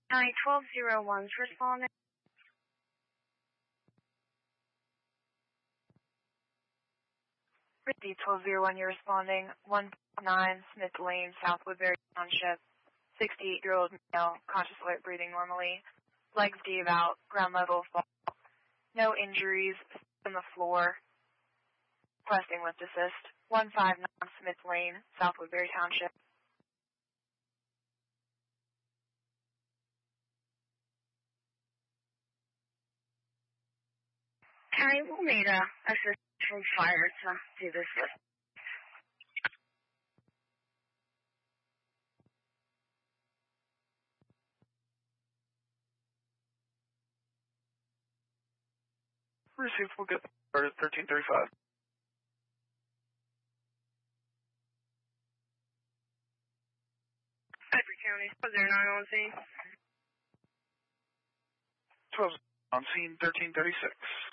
1201's responding. Richie 1201, you're responding. 159 Smith Lane, South Woodbury Township. 68-year-old male, conscious alert, breathing normally. Legs deep out, ground level fall. No injuries, on the floor. Requesting lift assist. 159 Smith Lane, South Woodbury Township. County will need assist from fire to do this lift. Received, we'll get started at 1335. Cypress County, 09 on scene. 12 on scene, 1336.